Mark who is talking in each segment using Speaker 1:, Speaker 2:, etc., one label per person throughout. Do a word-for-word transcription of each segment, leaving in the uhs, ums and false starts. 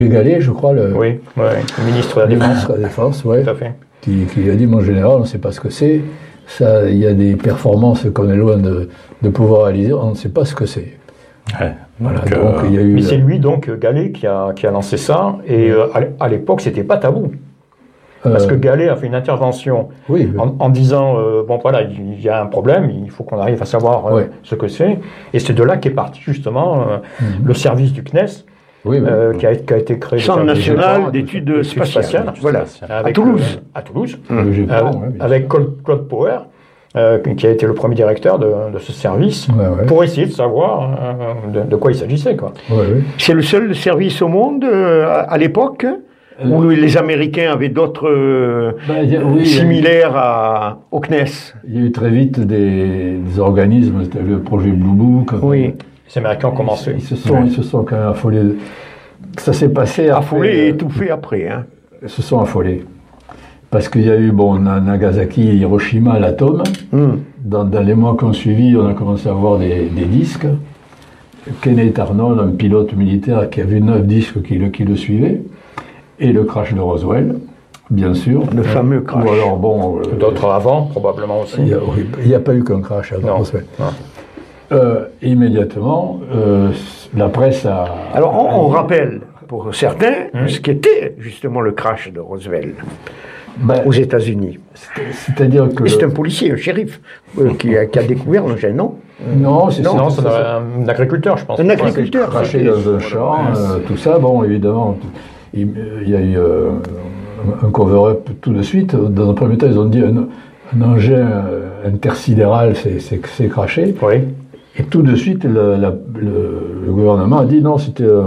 Speaker 1: Gallet, je crois, le,
Speaker 2: oui, ouais, le ministre de la
Speaker 1: le
Speaker 2: Défense.
Speaker 1: ministre de la Défense, ouais,
Speaker 2: Tout à fait.
Speaker 1: qui, qui a dit, mon général, on ne sait pas ce que c'est. Ça, il y a des performances qu'on est loin de, de pouvoir réaliser, on ne sait pas ce que c'est.
Speaker 3: Ouais.
Speaker 1: Voilà,
Speaker 3: Donc,
Speaker 1: donc,
Speaker 3: euh,
Speaker 1: il y a eu...
Speaker 2: Mais c'est lui, donc, Gallet, qui a, qui a lancé ça. Et euh, à l'époque, c'était pas tabou. Parce
Speaker 1: euh,
Speaker 2: que Gallet a fait une intervention
Speaker 1: oui,
Speaker 2: en, en disant euh, bon voilà, il y a un problème, il faut qu'on arrive à savoir euh,
Speaker 1: Ouais.
Speaker 2: ce que c'est. Et c'est de là qu'est parti justement euh,
Speaker 1: Mhm.
Speaker 2: le service du C N E S
Speaker 1: oui, oui.
Speaker 2: euh, qui, a, qui a été créé. le
Speaker 4: Centre
Speaker 2: service
Speaker 4: national
Speaker 2: G P A,
Speaker 4: d'études
Speaker 2: d'études
Speaker 4: spatiales.
Speaker 2: spatiales.
Speaker 4: Voilà,
Speaker 2: avec
Speaker 4: à Toulouse.
Speaker 2: le- à Toulouse.
Speaker 1: Le G P A,
Speaker 2: Euh,
Speaker 1: ouais, bien sûr.
Speaker 2: avec Claude, Claude Power, euh, qui a été le premier directeur de, de ce service,
Speaker 1: Ouais, ouais.
Speaker 2: pour essayer de savoir euh, de, de quoi il s'agissait, quoi.
Speaker 1: Ouais, ouais.
Speaker 4: C'est le seul service au monde euh, à, à l'époque où les Américains avaient d'autres euh,
Speaker 1: Ben, il y a- oui, il y a eu-
Speaker 4: similaires à, au C N E S.
Speaker 1: Il y a eu très vite des, des organismes, c'était le projet Blue Book.
Speaker 4: Oui.
Speaker 2: Les Américains ont commencé.
Speaker 1: Ils se sont, ils se sont quand même affolés. Ça s'est passé après,
Speaker 4: Affolé et
Speaker 1: euh,
Speaker 4: étouffé après. Hein.
Speaker 1: Ils se sont affolés. Parce qu'il y a eu, bon, Na- Nagasaki et Hiroshima, l'atome.
Speaker 4: Hum.
Speaker 1: Dans, dans les mois qui ont suivi, on a commencé à voir des, des disques. Kenneth Arnold, un pilote militaire qui a vu neuf disques qui le, qui le suivaient. Et le crash de Roswell, bien sûr.
Speaker 4: Le fameux crash.
Speaker 1: Ou alors, bon... euh,
Speaker 2: D'autres avant, probablement aussi.
Speaker 1: il n'y a, oui, il y a pas eu qu'un crash avant
Speaker 2: Non.
Speaker 1: Roswell.
Speaker 2: Non.
Speaker 1: Euh, immédiatement, euh, la presse a...
Speaker 4: Alors, on, on
Speaker 1: a dit-
Speaker 4: rappelle pour certains
Speaker 2: Hum.
Speaker 4: ce qu'était justement le crash de Roswell
Speaker 1: Ben,
Speaker 4: aux États-Unis.
Speaker 1: c'est-à-dire que...
Speaker 4: Et c'est un policier, un shérif, euh, qui, a, qui a découvert l'engin, non
Speaker 1: Non, c'est
Speaker 2: Non,
Speaker 1: ça.
Speaker 2: c'est un, un agriculteur, je pense.
Speaker 4: Un agriculteur.
Speaker 1: Craché dans un champ, euh, tout ça, bon, évidemment, il, il y a eu euh, un cover-up tout de suite. Dans un premier temps, ils ont dit un, un engin euh, intersidéral s'est craché.
Speaker 2: Oui.
Speaker 1: Et tout de suite, le, la- le- le gouvernement a dit non, c'était un,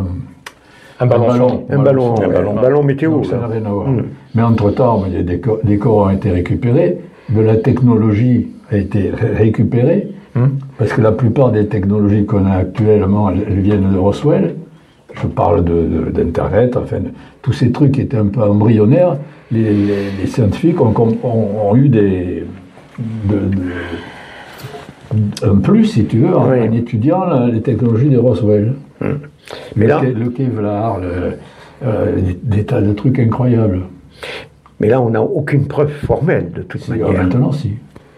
Speaker 1: un-
Speaker 2: Un ballon.
Speaker 1: ballon.
Speaker 2: sonde.
Speaker 4: Un ballon,
Speaker 3: un
Speaker 4: ouais,
Speaker 3: ballon.
Speaker 4: un ballon météo.
Speaker 1: donc ça n'a
Speaker 4: là.
Speaker 1: rien à voir.
Speaker 4: Mm.
Speaker 1: Mais entre-temps, il y a des, corps, des corps ont été récupérés, de la technologie a été ré- récupérée,
Speaker 2: Hum.
Speaker 1: parce que la plupart des technologies qu'on a actuellement, elles, elles viennent de Roswell. Je parle de- de- d'Internet, enfin, de- tous ces trucs qui étaient un peu embryonnaires. Les, les- les scientifiques ont, ont- ont eu des, de- de- un plus, si tu veux, en,
Speaker 4: Oui.
Speaker 1: en étudiant la- les technologies de Roswell.
Speaker 4: Mais
Speaker 1: le,
Speaker 4: là-
Speaker 1: Ke- le Kevlar, le- euh, des, des tas de trucs incroyables.
Speaker 4: Mais là, on n'a aucune preuve formelle, de toute
Speaker 1: Si,
Speaker 4: manière.
Speaker 1: euh, maintenant, si.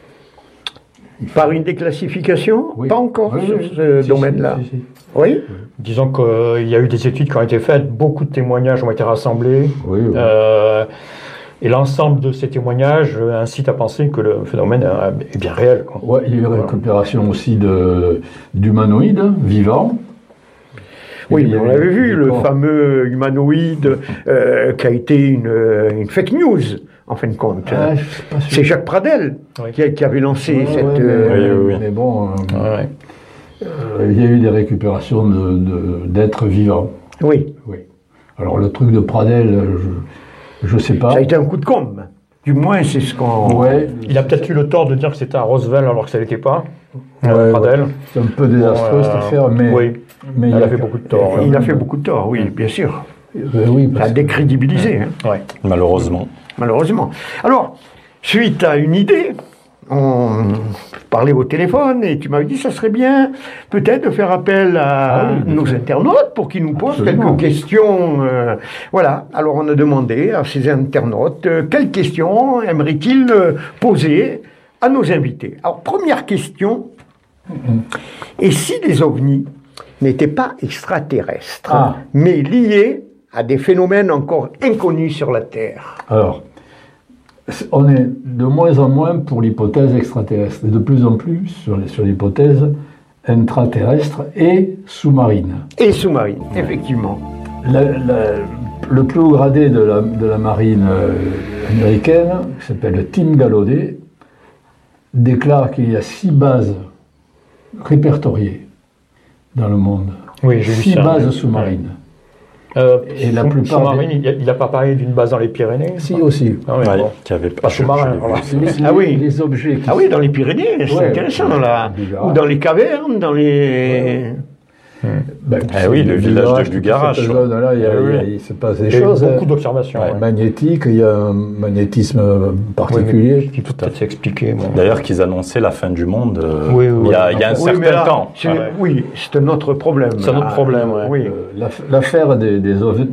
Speaker 4: Par une déclassification
Speaker 1: Oui.
Speaker 4: Pas encore
Speaker 1: Oui,
Speaker 4: sur
Speaker 1: oui,
Speaker 4: ce
Speaker 1: si,
Speaker 4: domaine-là.
Speaker 1: si, si, si.
Speaker 4: Oui.
Speaker 2: Disons qu'il y a eu des études qui ont été faites, beaucoup de témoignages ont été rassemblés.
Speaker 1: Oui, oui.
Speaker 2: Euh, et l'ensemble de ces témoignages euh, incite à penser que le phénomène euh, est bien réel, quoi.
Speaker 1: Ouais, il y a eu récupération aussi de- d'humanoïdes vivants.
Speaker 4: Oui,
Speaker 1: Il y
Speaker 4: mais
Speaker 1: a
Speaker 4: on
Speaker 1: eu
Speaker 4: l'avait
Speaker 1: des
Speaker 4: vu, le
Speaker 1: corps.
Speaker 4: fameux humanoïde euh, qui a été une, une fake news, en fin de compte.
Speaker 1: Ah, je suis pas sûr.
Speaker 4: C'est Jacques Pradel
Speaker 2: Oui.
Speaker 4: qui, a- qui avait lancé
Speaker 1: Ouais,
Speaker 4: cette...
Speaker 1: ouais, mais,
Speaker 4: euh,
Speaker 3: oui, oui.
Speaker 1: mais bon, euh,
Speaker 2: Ouais, ouais.
Speaker 1: euh, il y a eu des récupérations de- de- d'êtres vivants.
Speaker 4: Oui,
Speaker 1: Oui. Alors le truc de Pradel, je ne sais pas.
Speaker 4: ça a été un coup de com'. Du moins, c'est ce qu'on...
Speaker 1: Ouais,
Speaker 2: Il a peut-être eu le tort de dire que c'était à Roswell alors que ça n'était pas.
Speaker 1: Ouais,
Speaker 2: Euh,
Speaker 1: ouais.
Speaker 2: Pradel.
Speaker 1: c'est un peu désastreux
Speaker 2: Bon,
Speaker 1: cette
Speaker 2: euh,
Speaker 1: affaire, mais,
Speaker 2: oui.
Speaker 1: mais il
Speaker 2: Elle
Speaker 1: y
Speaker 2: a fait beaucoup de tort,
Speaker 1: quand
Speaker 4: Il a
Speaker 1: même-
Speaker 4: fait beaucoup de tort, oui, bien sûr.
Speaker 1: Euh, oui,
Speaker 4: Ça
Speaker 1: parce
Speaker 4: a
Speaker 1: que-
Speaker 4: décrédibilisé, hein,
Speaker 2: Ouais.
Speaker 3: Malheureusement.
Speaker 4: malheureusement. Alors, suite à une idée, on parlait au téléphone et tu m'avais dit ça serait bien peut-être de faire appel à
Speaker 1: Ah oui, bien
Speaker 4: nos
Speaker 1: sûr.
Speaker 4: internautes pour qu'ils nous posent
Speaker 1: Absolument.
Speaker 4: quelques questions. euh, voilà, alors on a demandé à ces internautes euh, quelles questions aimeraient-ils euh, poser à nos invités. Alors, première question, et si les ovnis n'étaient pas extraterrestres,
Speaker 1: Ah.
Speaker 4: mais liés à des phénomènes encore inconnus sur la Terre?
Speaker 1: Alors, c'est- on est de moins en moins pour l'hypothèse extraterrestre, et de plus en plus sur, les- sur l'hypothèse intraterrestre et sous-marine.
Speaker 4: Et sous-marine, effectivement.
Speaker 1: La- la- le plus haut gradé de la, de la marine euh, américaine, qui s'appelle Tim Gallaudet, déclare qu'il y a six bases répertoriées dans le monde.
Speaker 2: Oui, j'ai vu
Speaker 1: Six
Speaker 2: ça.
Speaker 1: bases sous-marines.
Speaker 2: Euh,
Speaker 1: Et la
Speaker 2: sous-
Speaker 1: plupart
Speaker 2: sous-marine,
Speaker 1: des-
Speaker 2: il n'a pas parlé d'une base dans les Pyrénées?
Speaker 1: Si, aussi.
Speaker 2: Ah oui,
Speaker 3: Ouais,
Speaker 2: bon.
Speaker 3: qui avait
Speaker 2: Pas
Speaker 3: je-
Speaker 2: sous-marin,
Speaker 3: je l'ai vu.
Speaker 2: voilà.
Speaker 1: Les,
Speaker 4: Ah oui.
Speaker 1: les objets qui
Speaker 4: Ah oui, dans les Pyrénées, c'est
Speaker 1: Ouais,
Speaker 4: intéressant.
Speaker 1: ouais,
Speaker 4: Là.
Speaker 1: bizarre.
Speaker 4: Ou dans les cavernes, dans les...
Speaker 1: Ben,
Speaker 3: Eh
Speaker 1: c'est
Speaker 3: oui, le village de
Speaker 1: toute
Speaker 3: Bugarach.
Speaker 1: cette zone-là, il, y a-
Speaker 2: Eh
Speaker 1: il y a-
Speaker 2: oui.
Speaker 1: il se passe des
Speaker 2: Il y a eu
Speaker 1: choses.
Speaker 2: beaucoup
Speaker 1: hein.
Speaker 2: d'observations.
Speaker 3: Ouais.
Speaker 2: ouais.
Speaker 1: Magnétique, il y a un magnétisme particulier.
Speaker 2: Il faut peut-être s'expliquer. bon.
Speaker 3: D'ailleurs, qu'ils annonçaient la fin du monde euh,
Speaker 2: Oui, oui,
Speaker 3: il y a,
Speaker 2: oui.
Speaker 3: il y a un
Speaker 4: Oui,
Speaker 3: certain
Speaker 4: mais là,
Speaker 3: temps.
Speaker 4: c'est-
Speaker 2: Ah ouais.
Speaker 4: Oui, c'est un autre problème.
Speaker 2: C'est un autre
Speaker 4: Ah,
Speaker 2: problème, ouais.
Speaker 4: Oui.
Speaker 1: Euh, l'aff- L'affaire des, des, ov-